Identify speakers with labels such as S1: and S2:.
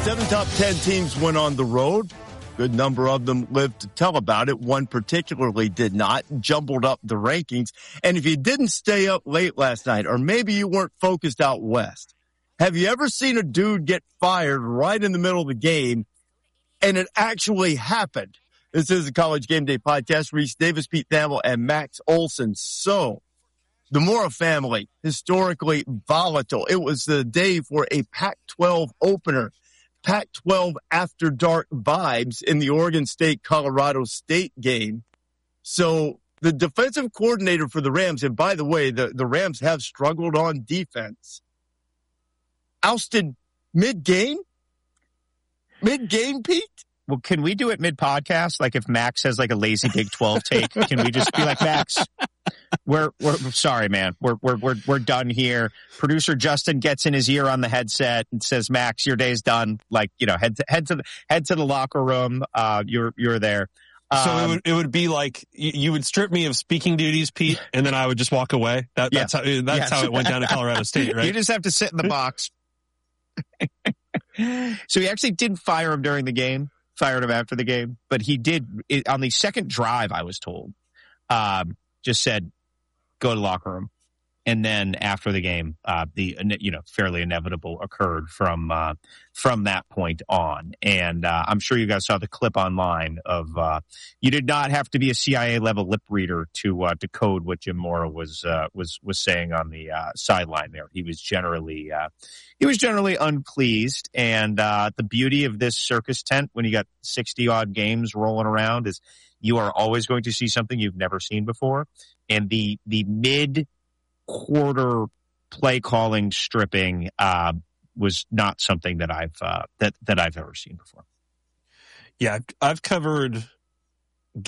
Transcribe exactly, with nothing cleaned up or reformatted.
S1: Seven top ten teams went on the road. Good number of them lived to tell about it. One particularly did not, jumbled up the rankings. And if you didn't stay up late last night, or maybe you weren't focused out west, have you ever seen a dude get fired right in the middle of the game and it actually happened? This is a College Game Day podcast. Reese Davis, Pete Thamel, and Max Olson. So, the Mora family, historically volatile. It was the day for a Pac twelve opener. Pac twelve after dark vibes in the Oregon State-Colorado State game. So the defensive coordinator for the Rams, and by the way, the, the Rams have struggled on defense, ousted mid-game? Mid-game, Pete?
S2: Well, can we do it mid-podcast? Like if Max has like a lazy Big twelve take, can we just be like, Max, we're we're sorry, man. We're we're we're we're done here. Producer Justin gets in his ear on the headset and says, Max, your day's done. Like, you know, head to head to the head to the locker room. Uh you're you're there.
S3: So
S2: um,
S3: it would it would be like you, you would strip me of speaking duties, Pete, and then I would just walk away. That,
S2: Yeah.
S3: that's how that's
S2: Yes.
S3: how it went down to Colorado State, right?
S2: You just have to sit in the box. So he actually didn't fire him during the game. Fired him after the game, but he did it, on the second drive, I was told, um, just said, go to the locker room. And then after the game, uh, the, you know, fairly inevitable occurred from, uh, from that point on. And, uh, I'm sure you guys saw the clip online of, uh, you did not have to be a C I A level lip reader to, uh, decode what Jim Mora was, uh, was, was saying on the, uh, sideline there. He was generally, uh, he was generally unpleased. And, uh, the beauty of this circus tent when you got sixty odd games rolling around is you are always going to see something you've never seen before. And the, the mid, quarter play calling stripping uh, was not something that I've uh, that that I've ever seen before.
S3: Yeah, I've covered